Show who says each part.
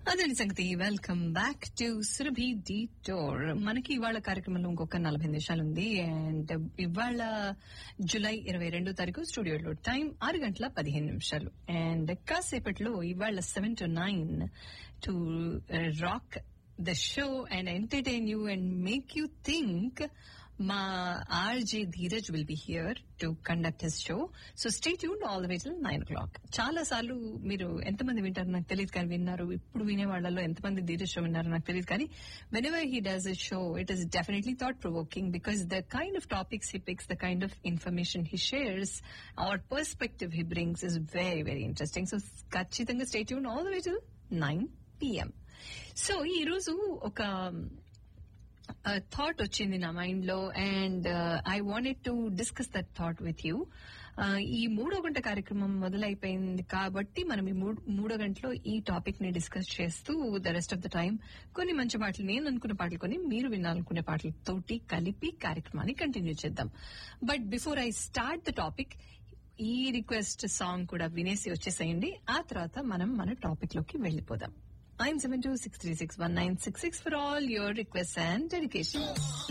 Speaker 1: అదండి సంగతి. Welcome back to Surabhi detour. మనకి ఇవాళ కార్యక్రమంలో ఇంకొక 40 నిమిషాలు ఉంది. అండ్ ఇవాళ జూలై 22 తారీఖు స్టూడియోలో టైం 6:15. అండ్ కాసేపట్లో ఇవాళ 7 to 9 to rock the show and entertain you and make you think. మా RJ Dheeraj will be here to conduct his show. So stay tuned all the way till 9 o'clock. చాలా సార్లు మీరు ఎంతమంది వింటారు నాకు తెలియదు, కానీ విన్నారు. ఇప్పుడు వినే వాళ్ళలో ఎంతమంది ధీరజ్ షో విన్నారో నాకు తెలియదు, కానీ whenever he does a show, it is definitely thought provoking because the kind of topics he picks, the kind of information he shares, or perspective he brings is very, very interesting. So ఖచ్చితంగా stay tuned all the way till 9 p.m. So ఈ రోజు ఒక thought వచ్చింది నా mind లో, and I wanted to discuss that thought with you. ఈ 3వ గంట కార్యక్రమం మొదలైపోయింది కాబట్టి మనం ఈ 3వ గంటలో ఈ టాపిక్ ని డిస్కస్ చేస్తూ the rest of the time కొన్ని మంచి పాటలు, నేను అనుకున్న పాటలు, కొన్ని మీరు వినాలనుకునే పాటలతోటి కలిపి కార్యక్రమాన్ని కంటిన్యూ చేద్దాం. But before I start the topic, ఈ రిక్వెస్ట్ సాంగ్ కూడా వినేసి వచ్చేసేయండి. ఆ తర్వాత మనం మన టాపిక్ లోకి వెళ్లిపోదాం. 972-636-1966 for all your requests and dedication.